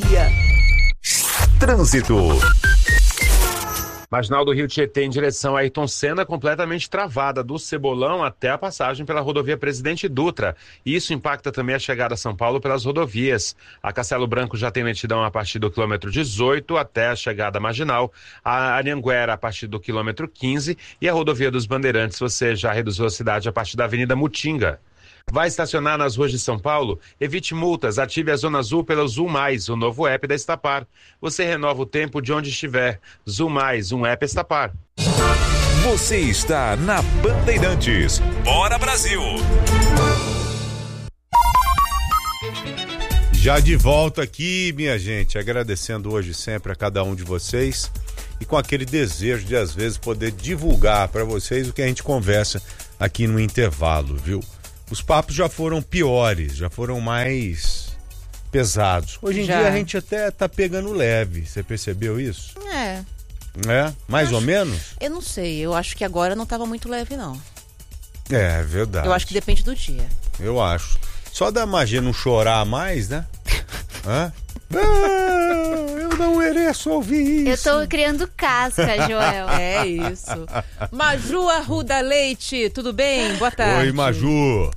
dia. Trânsito. Marginal do Rio Tietê em direção a Ayrton Senna completamente travada do Cebolão até a passagem pela rodovia Presidente Dutra. Isso impacta também a chegada a São Paulo pelas rodovias. A Castelo Branco já tem lentidão a partir do quilômetro 18 até a chegada marginal. A Anhanguera a partir do quilômetro 15 e a rodovia dos Bandeirantes você já reduz velocidade a partir da Avenida Mutinga. Vai estacionar nas ruas de São Paulo? Evite multas, ative a Zona Azul pelo Zul Mais, o novo app da Estapar. Você renova o tempo de onde estiver. Zul Mais, um app Estapar. Você está na Bandeirantes. Bora Brasil! Já de volta aqui, minha gente, agradecendo hoje sempre a cada um de vocês e com aquele desejo de às vezes poder divulgar para vocês o que a gente conversa aqui no intervalo, viu? Os papos já foram piores, já foram mais pesados. Hoje em dia a gente até tá pegando leve, você percebeu isso? É. É? Mais ou menos? Eu não sei, eu acho que agora não tava muito leve, não. É verdade. Eu acho que depende do dia. Eu acho. Só da magia não chorar mais, né? Hã? Eu não mereço ouvir isso. Eu tô criando casca, Joel. É isso. Maju Arruda Leite, tudo bem? Boa tarde. Oi, Maju.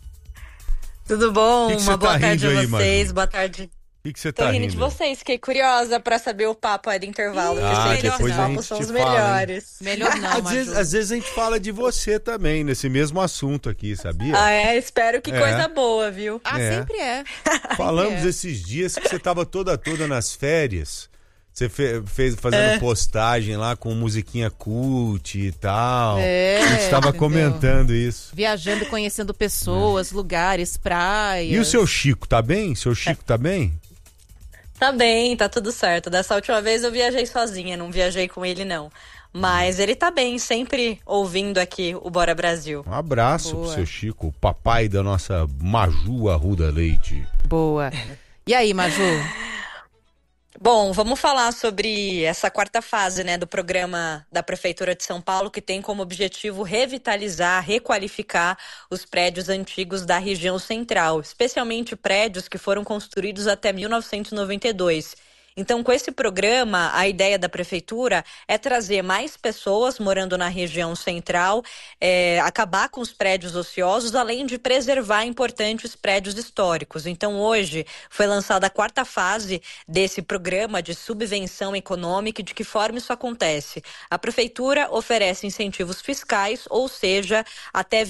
Tudo bom? Que uma boa tá tarde a aí, vocês. Maju? Boa tarde. O que você Tô tá rindo rindo? de vocês, fiquei curiosa pra saber o papo aí do intervalo. Porque depois esses a papos gente são te os fala, melhores. Melhor não, Às vezes a gente fala de você também, nesse mesmo assunto aqui, sabia? Ah, é? Espero que coisa boa, viu? Ah, É. sempre é. Falamos esses dias que você tava toda nas férias. Você fez fazendo postagem lá com musiquinha cult e tal. É, a gente estava entendeu? comentando isso. Viajando, conhecendo pessoas, lugares, praias. E o seu Chico, tá bem? Seu Chico tá bem? Tá bem, tá tudo certo. Dessa última vez eu viajei sozinha, não viajei com ele não. Mas ele tá bem, sempre ouvindo aqui o Bora Brasil. Um abraço Boa. pro seu Chico, o papai da nossa Maju Arruda Leite. Boa. E aí, Maju? Bom, vamos falar sobre essa quarta fase, né, do programa da Prefeitura de São Paulo, que tem como objetivo revitalizar, requalificar os prédios antigos da região central, especialmente prédios que foram construídos até 1992. Então, com esse programa, a ideia da Prefeitura é trazer mais pessoas morando na região central, acabar com os prédios ociosos, além de preservar importantes prédios históricos. Então, hoje foi lançada a quarta fase desse programa de subvenção econômica. E de que forma isso acontece? A Prefeitura oferece incentivos fiscais, ou seja, até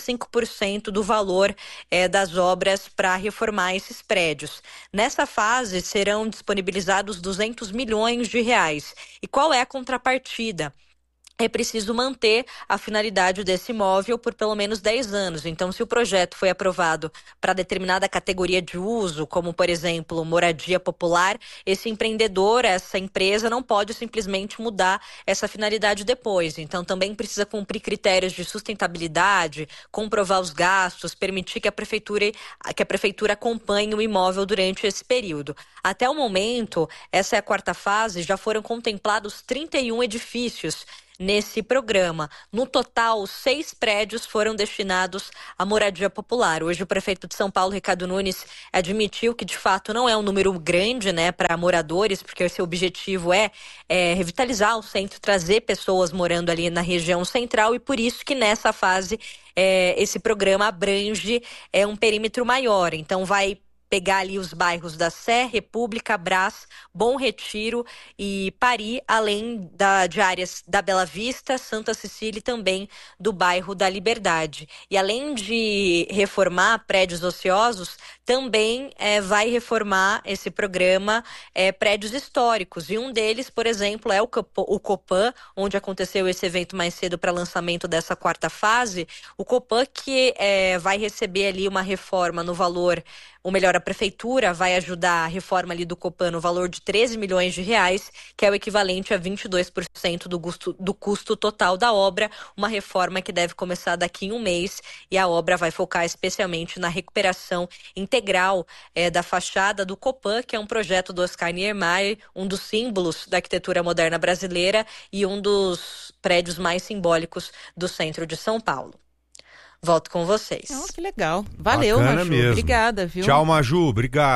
25% do valor das obras para reformar esses prédios. Nessa fase, serão disponibilizados 200 milhões de reais. E qual é a contrapartida? É preciso manter a finalidade desse imóvel por pelo menos 10 anos. Então, se o projeto foi aprovado para determinada categoria de uso, como, por exemplo, moradia popular, esse empreendedor, essa empresa, não pode simplesmente mudar essa finalidade depois. Então, também precisa cumprir critérios de sustentabilidade, comprovar os gastos, permitir que a prefeitura acompanhe o imóvel durante esse período. Até o momento, essa é a quarta fase, já foram contemplados 31 edifícios nesse programa. No total, 6 prédios foram destinados à moradia popular. Hoje, o prefeito de São Paulo, Ricardo Nunes, admitiu que, de fato, não é um número grande, né, para moradores, porque esse objetivo é revitalizar o centro, trazer pessoas morando ali na região central, e por isso que nessa fase esse programa abrange um perímetro maior. Então, vai pegar ali os bairros da Sé, República, Brás, Bom Retiro e Pari, além de áreas da Bela Vista, Santa Cecília e também do bairro da Liberdade. E além de reformar prédios ociosos, também vai reformar esse programa prédios históricos. E um deles, por exemplo, é o Copan, onde aconteceu esse evento mais cedo para lançamento dessa quarta fase. O Copan que vai receber ali uma reforma no valor, ou melhor, a prefeitura vai ajudar a reforma ali do Copan no valor de 13 milhões de reais, que é o equivalente a 22% do custo total da obra, uma reforma que deve começar daqui em um mês, e a obra vai focar especialmente na recuperação integral da fachada do Copan, que é um projeto do Oscar Niemeyer, um dos símbolos da arquitetura moderna brasileira e um dos prédios mais simbólicos do centro de São Paulo. Volto com vocês. Oh, que legal. Valeu, Bacana Maju. mesmo. Obrigada, viu? Tchau, Maju. Obrigado.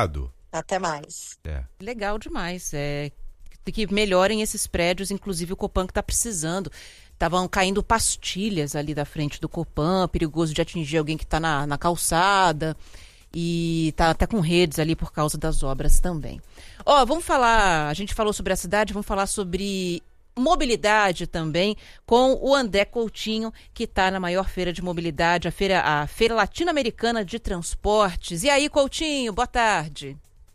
Até mais. Legal demais. Que melhorem esses prédios, inclusive o Copan que está precisando. Estavam caindo pastilhas ali da frente do Copan, perigoso de atingir alguém que está na calçada. E tá até com redes ali por causa das obras também. Vamos falar, a gente falou sobre a cidade, vamos falar sobre mobilidade também com o André Coutinho, que está na maior feira de mobilidade, a Feira Latino-Americana de Transportes. E aí, Coutinho, boa tarde.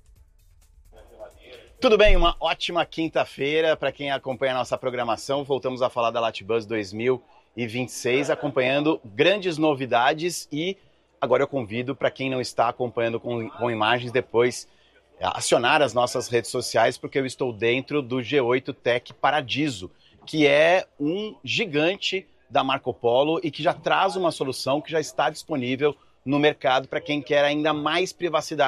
Tudo bem, uma ótima quinta-feira para quem acompanha a nossa programação. Voltamos a falar da Latibus 2026, acompanhando grandes novidades e agora eu convido para quem não está acompanhando com imagens depois acionar as nossas redes sociais, porque eu estou dentro do G8 Tech Paradiso, que é um gigante da Marco Polo e que já traz uma solução que já está disponível no mercado para quem quer ainda mais privacidade